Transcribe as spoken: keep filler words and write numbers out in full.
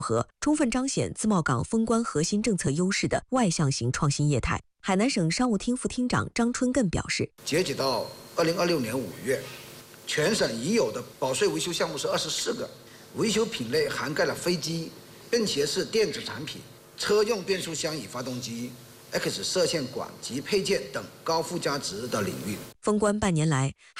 合，充分彰显自贸港封关核心政策优势的外向型创新业态。海南省商务厅副厅长张春艮表示， 截止到二零二六年五月，全省已有的保税维修项目是二十四个，维修品类涵盖了飞机，并且是电子产品、车用变速箱与发动机、X 射线管及配件等高附加值的领域。 封关半年来，